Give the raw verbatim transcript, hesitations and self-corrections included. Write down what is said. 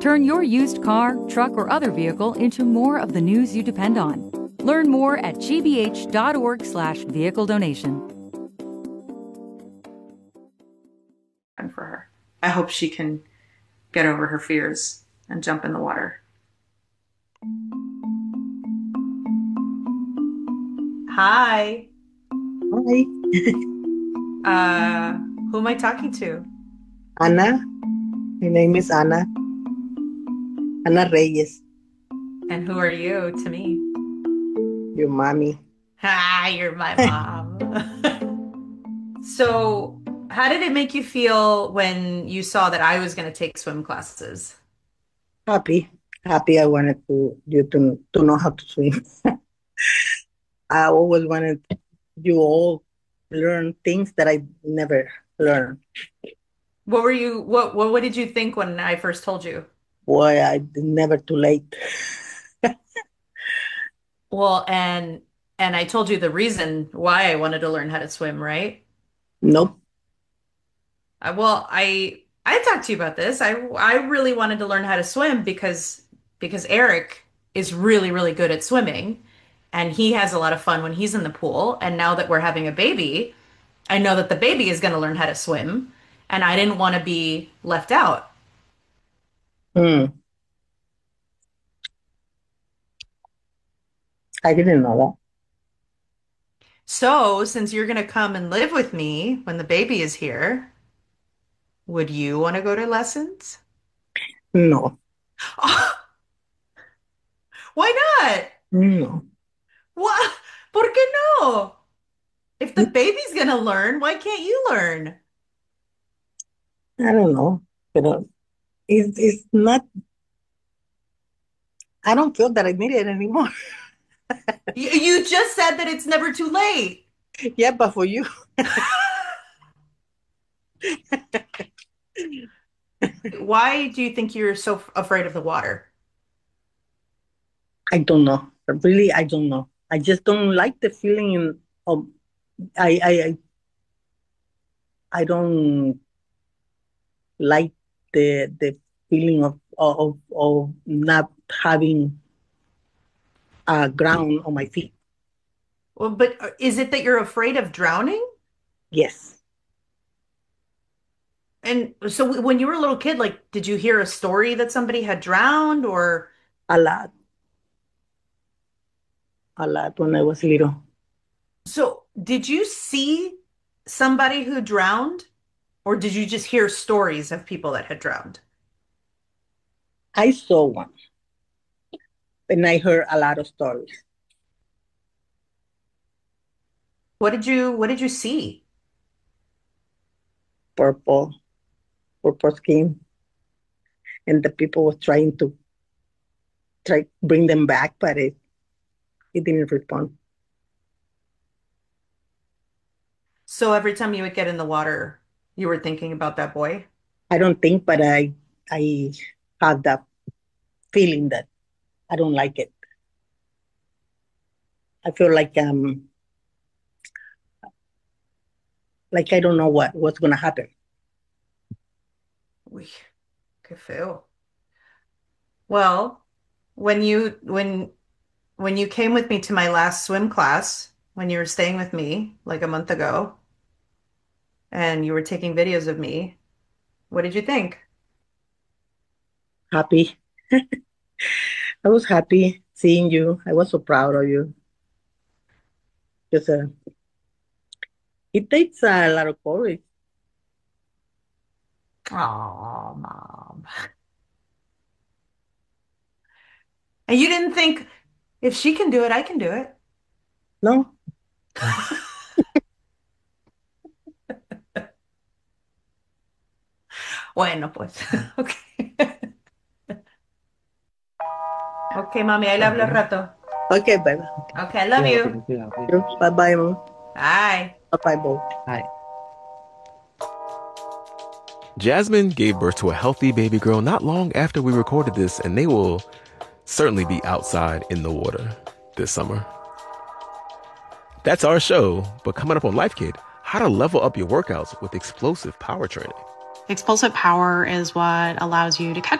Turn your used car, truck, or other vehicle into more of the news you depend on. Learn more at g b h dot org slash vehicle donation. For her. I hope she can get over her fears and jump in the water. Hi. Hi. uh, who am I talking to? Ana. My name is Ana. Ana Reyes. And who are you to me? Your mommy. Hi, you're my mom. So, how did it make you feel when you saw that I was going to take swim classes? Happy. Happy I wanted to you to, to know how to swim. I always wanted you all learn things that I never learned. What were you what what, what did you think when I first told you? Boy, I never too late. Well, and and I told you the reason why I wanted to learn how to swim, right? Nope. Uh, well, I I talked to you about this. I I really wanted to learn how to swim because because Eric is really, really good at swimming and he has a lot of fun when he's in the pool. And now that we're having a baby, I know that the baby is going to learn how to swim and I didn't want to be left out. Hmm. I didn't know that. So, since you're going to come and live with me when the baby is here, would you want to go to lessons? No. Oh, why not? No. What? ¿Por qué no? If the baby's gonna learn, why can't you learn? I don't know. But it's, it's not, I don't feel that I need it anymore. You, you just said that it's never too late. Yeah, but for you. Why do you think you're so f- afraid of the water? I don't know. Really, I don't know. I just don't like the feeling of I I I I don't like the the feeling of of of not having a ground on my feet. Well, but uh, is it that you're afraid of drowning? Yes, And so w- when you were a little kid, like, did you hear a story that somebody had drowned or a lot, a lot when I was little. so did you see somebody who drowned or did you just hear stories of people that had drowned? I saw one, and I heard a lot of stories. What did you what did you see? Purple, purple skin, and the people was trying to try bring them back, but it it didn't respond. So every time you would get in the water, you were thinking about that boy? I don't think, but I I have that feeling that I don't like it. I feel like um like I don't know what what's gonna happen. Uy, qué feo. Well, when you when when you came with me to my last swim class, when you were staying with me like a month ago, and you were taking videos of me, what did you think? Happy. I was happy seeing you. I was so proud of you. Because uh, it takes a lot of courage. Oh, mom. And you didn't think if she can do it, I can do it. No, Bueno, pues. Okay. Okay, mami, ahí le hablo al rato. okay, baby. Okay, I love you. Bye bye, mom. Bye. Bye bye, Bo. Hi. Jasmine gave birth to a healthy baby girl not long after we recorded this, and they will certainly be outside in the water this summer. That's our show, but coming up on Life Kit, how to level up your workouts with explosive power training. Explosive power is what allows you to catch